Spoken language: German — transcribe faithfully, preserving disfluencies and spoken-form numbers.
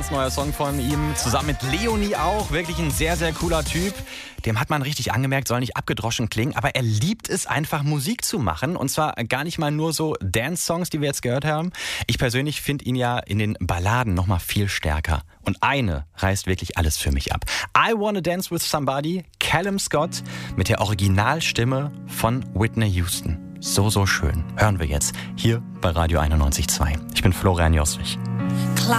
Dance, neuer Song von ihm. Zusammen mit Leonie auch. Wirklich ein sehr, sehr cooler Typ. Dem hat man richtig angemerkt, soll nicht abgedroschen klingen, aber er liebt es einfach, Musik zu machen. Und zwar gar nicht mal nur so Dance-Songs, die wir jetzt gehört haben. Ich persönlich finde ihn ja in den Balladen noch mal viel stärker. Und eine reißt wirklich alles für mich ab. I Wanna Dance With Somebody, Callum Scott mit der Originalstimme von Whitney Houston. So, so schön. Hören wir jetzt hier bei Radio einundneunzig Komma zwei. Ich bin Florian Joswig.